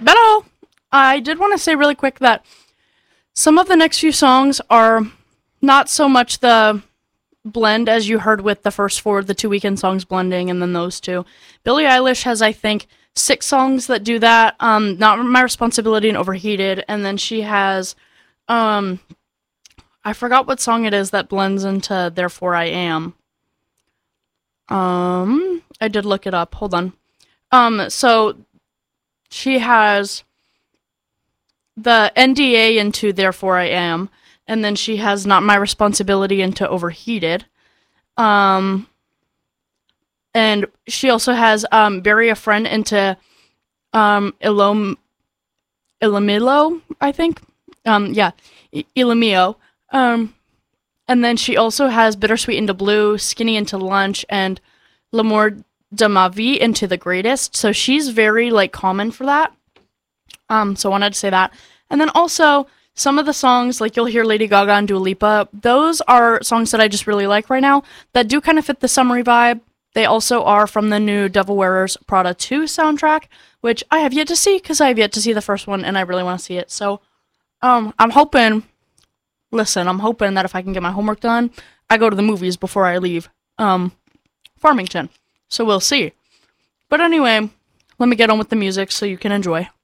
Hello! I did want to say really quick that some of the next few songs are not so much the blend as you heard with the first four, the 2 Weeknd songs blending, and then those two. Billie Eilish has, I think, 6 songs that do that. Not My Responsibility and Overheated, and then she has, I forgot what song it is that blends into Therefore I Am. I did look it up. Hold on. So she has the NDA into Therefore I Am, and then she has Not My Responsibility into Overheated. And she also has Bury a Friend into Ilomilo, I think. Ilomio. And then she also has Bittersweet into Blue, Skinny into Lunch, and L'amour de ma vie into The Greatest. So she's very, common for that. So I wanted to say that. And then also, some of the songs, you'll hear Lady Gaga and Dua Lipa, those are songs that I just really like right now that do kind of fit the summery vibe. They also are from the new Devil Wears Prada 2 soundtrack, which I have yet to see because I have yet to see the first one and I really want to see it. So, I'm hoping that if I can get my homework done, I go to the movies before I leave, Farmington. So we'll see. But anyway, let me get on with the music so you can enjoy.